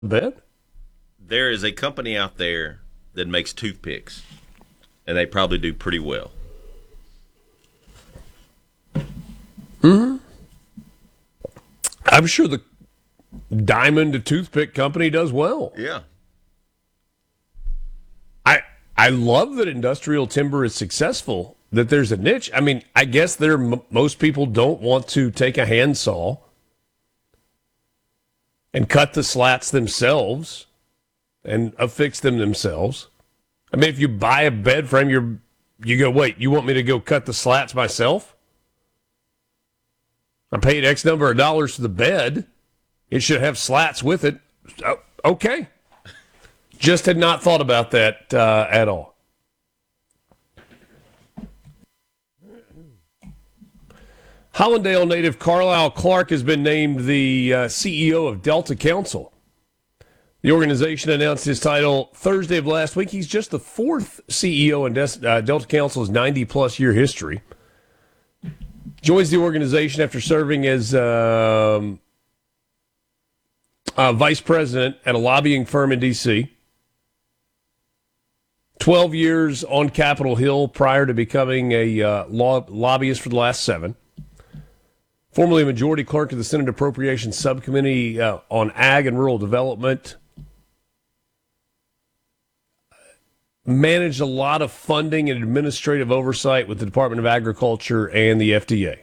bed? There is a company out there that makes toothpicks, and they probably do pretty well. I'm sure the Diamond Toothpick Company does well. Yeah. I love that industrial timber is successful, that there's a niche. I mean, I guess most people don't want to take a handsaw and cut the slats themselves and affix them themselves. I mean, if you buy a bed frame, you go, wait, you want me to go cut the slats myself? I paid X number of dollars for the bed. It should have slats with it. Okay. Just had not thought about that at all. Hollandale native Carlisle Clark has been named the CEO of Delta Council. The organization announced his title Thursday of last week. He's just the fourth CEO in Delta Council's 90-plus year history. Joins the organization after serving as vice president at a lobbying firm in D.C., 12 years on Capitol Hill prior to becoming a lobbyist for the last 7. Formerly a majority clerk of the Senate Appropriations Subcommittee on Ag and Rural Development. Managed a lot of funding and administrative oversight with the Department of Agriculture and the FDA.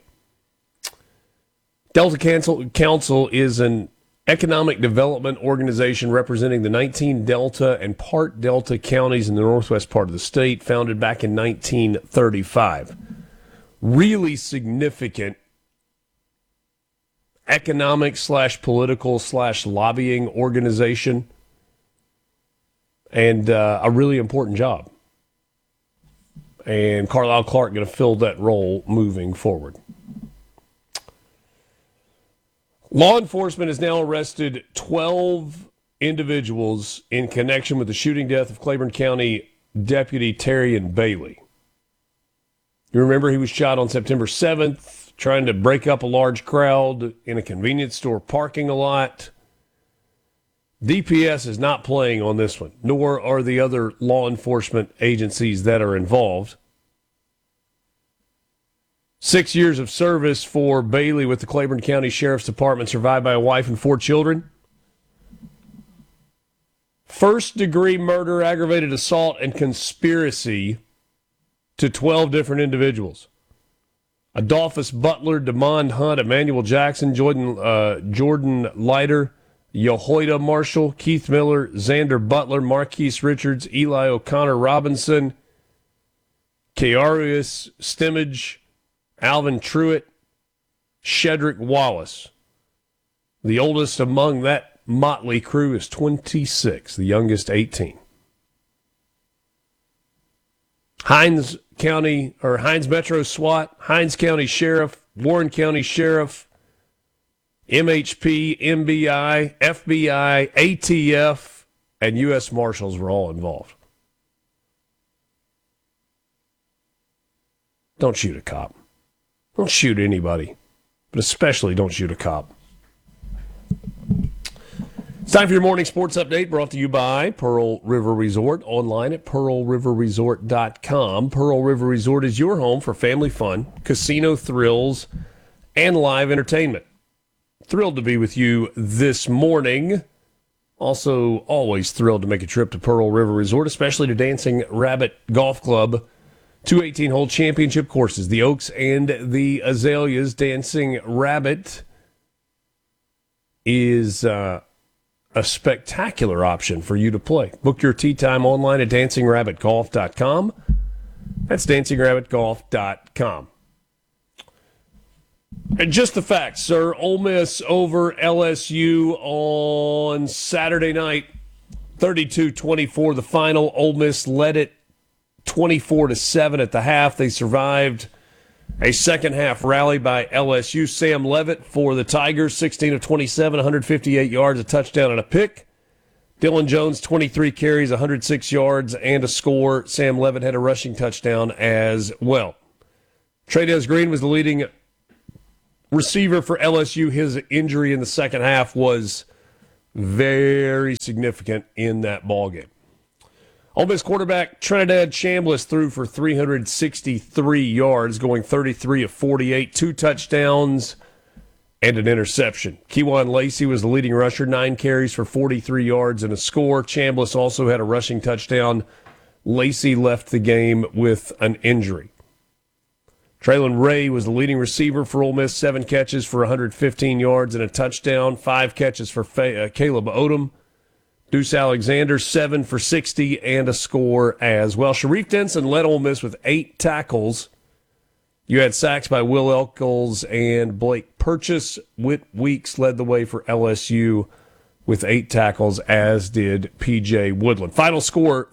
Delta Council is an economic development organization representing the 19 Delta and part Delta counties in the northwest part of the state, founded back in 1935. Really significant economic/political/lobbying organization, and a really important job. And Carlisle Clark going to fill that role moving forward. Law enforcement has now arrested 12 individuals in connection with the shooting death of Claiborne County Deputy Terrion Bailey. You remember he was shot on September 7th, trying to break up a large crowd in a convenience store parking lot. DPS is not playing on this one, nor are the other law enforcement agencies that are involved. 6 years of service for Bailey with the Claiborne County Sheriff's Department, survived by a wife and 4 children. First-degree murder, aggravated assault, and conspiracy to 12 different individuals. Adolphus Butler, Demond Hunt, Emmanuel Jackson, Jordan Leiter, Yehoida Marshall, Keith Miller, Xander Butler, Marquise Richards, Eli O'Connor Robinson, Kearius Stimmage, Alvin Truitt, Shedrick Wallace. The oldest among that motley crew is 26, the youngest 18. Hines Metro SWAT, Hines County Sheriff, Warren County Sheriff, MHP, MBI, FBI, ATF, and U.S. Marshals were all involved. Don't shoot a cop. Don't shoot anybody, but especially don't shoot a cop. It's time for your morning sports update, brought to you by Pearl River Resort, online at pearlriverresort.com. Pearl River Resort is your home for family fun, casino thrills, and live entertainment. Thrilled to be with you this morning. Also, always thrilled to make a trip to Pearl River Resort, especially to Dancing Rabbit Golf Club. 2 18-hole championship courses, the Oaks and the Azaleas. Dancing Rabbit is a spectacular option for you to play. Book your tee time online at dancingrabbitgolf.com. That's dancingrabbitgolf.com. And just the facts, sir. Ole Miss over LSU on Saturday night, 32-24 the final. Ole Miss led it 24-7 at the half. They survived a second-half rally by LSU. Sam Levitt for the Tigers, 16 of 27, 158 yards, a touchdown and a pick. Dylan Jones, 23 carries, 106 yards, and a score. Sam Levitt had a rushing touchdown as well. Trey'Dez Green was the leading receiver for LSU. His injury in the second half was Very significant in that ballgame. Ole Miss quarterback Trinidad Chambliss threw for 363 yards, going 33 of 48, 2 touchdowns, and an interception. Kejuan Lacey was the leading rusher, 9 carries for 43 yards and a score. Chambliss also had a rushing touchdown. Lacey left the game with an injury. Traylon Ray was the leading receiver for Ole Miss, 7 catches for 115 yards and a touchdown, 5 catches for Caleb Odom. Deuce Alexander, 7 for 60 and a score as well. Sharif Denson led Ole Miss with 8 tackles. You had sacks by Will Elkels and Blake Purchase. Whit Weeks led the way for LSU with 8 tackles, as did P.J. Woodland. Final score,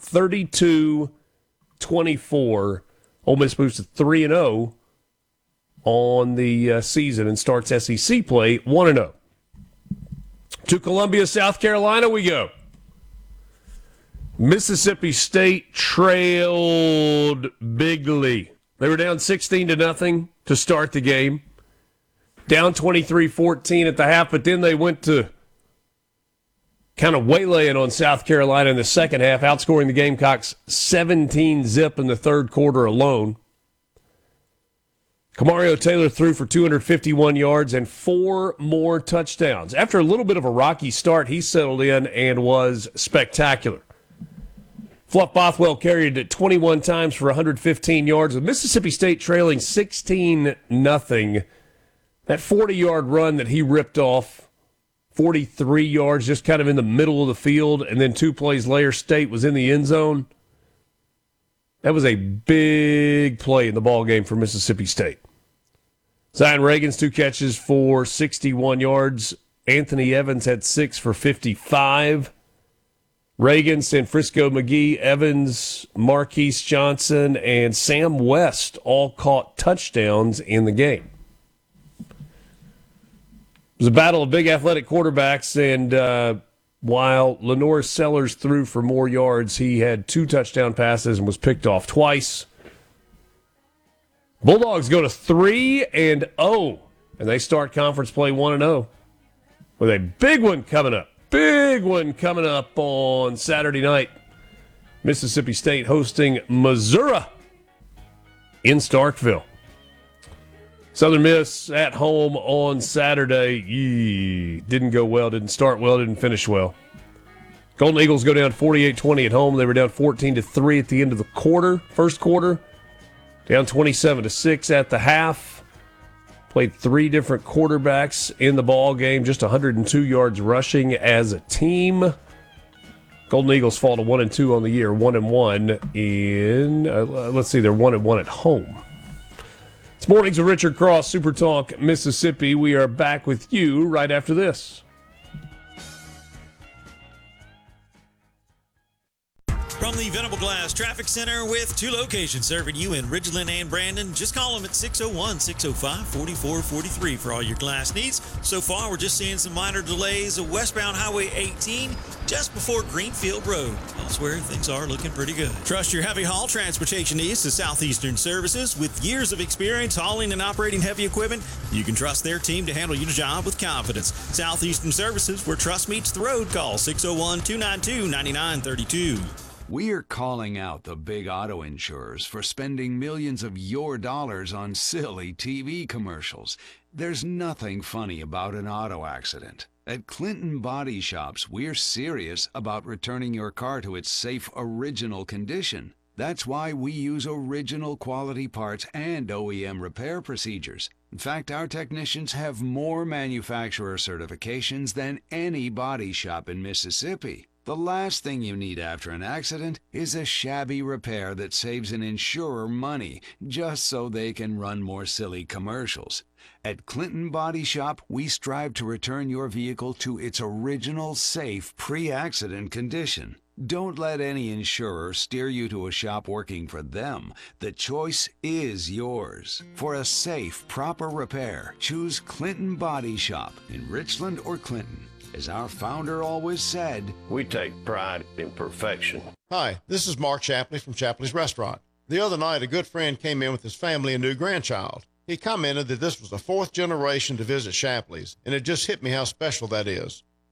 32-24. Ole Miss moves to 3-0 on the season and starts SEC play 1-0. To Columbia, South Carolina we go. Mississippi State trailed bigly. They were down 16-0 to start the game. Down 23-14 at the half, but then they went to kind of waylaying on South Carolina in the second half, outscoring the Gamecocks 17-0 in the third quarter alone. Kamario Taylor threw for 251 yards and 4 more touchdowns. After a little bit of a rocky start, he settled in and was spectacular. Fluff Bothwell carried it 21 times for 115 yards, with Mississippi State trailing 16-0. That 40-yard run that he ripped off, 43 yards, just kind of in the middle of the field, and then 2 plays later, State was in the end zone. That was a big play in the ballgame for Mississippi State. Zion Reagan's 2 catches for 61 yards. Anthony Evans had 6 for 55. Reagan, Sanfrisco McGee, Evans, Marquise Johnson, and Sam West all caught touchdowns in the game. It was a battle of big athletic quarterbacks, and while Lenore Sellers threw for more yards, he had 2 touchdown passes and was picked off twice. Bulldogs go to 3-0, and they start conference play 1-0 with a big one coming up. Big one coming up on Saturday night. Mississippi State hosting Missouri in Starkville. Southern Miss at home on Saturday. Didn't go well, didn't start well, didn't finish well. Golden Eagles go down 48-20 at home. They were down 14-3 at the end of the first quarter. Down 27-6 at the half. Played 3 different quarterbacks in the ball game, just 102 yards rushing as a team. Golden Eagles fall to 1-2 on the year, 1-1 in. They're 1-1 at home. It's Mornings with Richard Cross, Super Talk, Mississippi. We are back with you right after this. From the Venable Glass Traffic Center with 2 locations serving you in Ridgeland and Brandon. Just call them at 601-605-4443 for all your glass needs. So far, we're just seeing some minor delays of westbound Highway 18 just before Greenfield Road. Elsewhere, things are looking pretty good. Trust your heavy haul transportation needs to Southeastern Services. With years of experience hauling and operating heavy equipment, you can trust their team to handle your job with confidence. Southeastern Services, where trust meets the road. Call 601-292-9932. We're calling out the big auto insurers for spending millions of your dollars on silly TV commercials. There's nothing funny about an auto accident. At Clinton Body Shops, we're serious about returning your car to its safe, original condition. That's why we use original quality parts and OEM repair procedures. In fact, our technicians have more manufacturer certifications than any body shop in Mississippi. The last thing you need after an accident is a shabby repair that saves an insurer money just so they can run more silly commercials. At Clinton Body Shop, we strive to return your vehicle to its original, safe, pre-accident condition. Don't let any insurer steer you to a shop working for them. The choice is yours. For a safe, proper repair, choose Clinton Body Shop in Richland or Clinton. As our founder always said, we take pride in perfection. Hi, this is Mark Shapley from Shapley's Restaurant. The other night, a good friend came in with his family and new grandchild. He commented that this was the 4th generation to visit Shapley's, and it just hit me how special that is.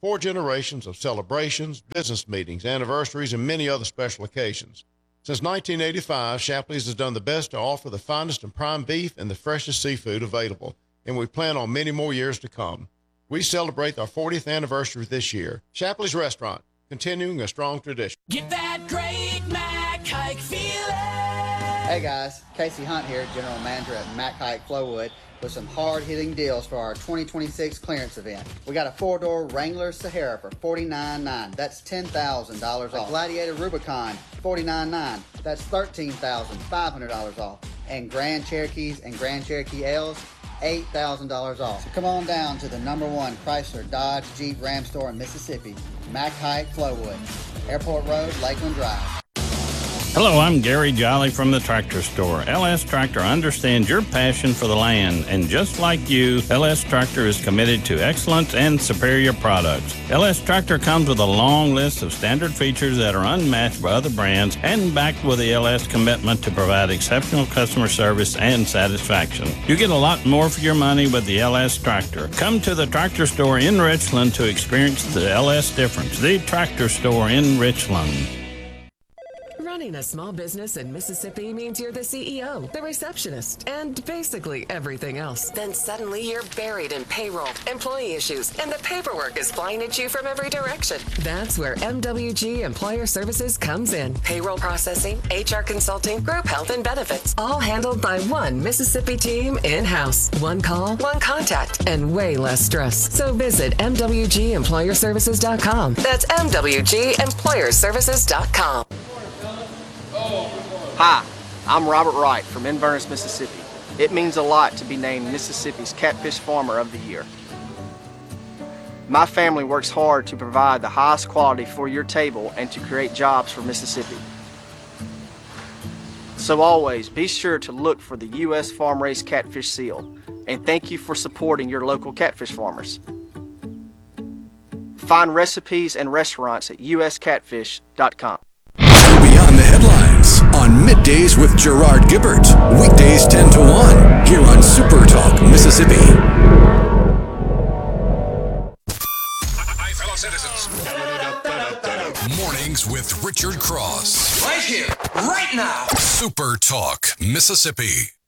4 generations of celebrations, business meetings, anniversaries, and many other special occasions. Since 1985, Shapley's has done the best to offer the finest and prime beef and the freshest seafood available, and we plan on many more years to come. We celebrate our 40th anniversary this year. Shapley's Restaurant, continuing a strong tradition. Get that great Mac Hike feeling. Hey guys, Casey Hunt here, General Manager at Mac Hike Flowwood, with some hard-hitting deals for our 2026 clearance event. We got a 4-door Wrangler Sahara for $49,900. That's $10,000 off. Gladiator Rubicon, $49,900. That's $13,500 off. And Grand Cherokees and Grand Cherokee L's, $8,000 off. So come on down to the #1 Chrysler Dodge Jeep Ram store in Mississippi, Mac Hike Flowwood, Airport Road, Lakeland Drive. Hello, I'm Gary Jolly from the Tractor Store. LS Tractor understands your passion for the land, and just like you, LS Tractor is committed to excellence and superior products. LS Tractor comes with a long list of standard features that are unmatched by other brands and backed with the LS commitment to provide exceptional customer service and satisfaction. You get a lot more for your money with the LS Tractor. Come to the Tractor Store in Richland to experience the LS difference. The Tractor Store in Richland. Running a small business in Mississippi means you're the CEO, the receptionist, and basically everything else. Then suddenly you're buried in payroll, employee issues, and the paperwork is flying at you from every direction. That's where MWG Employer Services comes in. Payroll processing, HR consulting, group health and benefits, all handled by one Mississippi team in-house. One call, one contact, and way less stress. So visit MWGEmployerServices.com. That's MWGEmployerServices.com. Hi, I'm Robert Wright from Inverness, Mississippi. It means a lot to be named Mississippi's Catfish Farmer of the Year. My family works hard to provide the highest quality for your table and to create jobs for Mississippi. So always be sure to look for the U.S. Farm-Raised Catfish Seal, and thank you for supporting your local catfish farmers. Find recipes and restaurants at uscatfish.com. Beyond the headlines on Middays with Gerard Gibbert. Weekdays 10 to 1 here on Super Talk Mississippi. Hi, fellow citizens. Mornings with Richard Cross. Right here, right now. Super Talk Mississippi.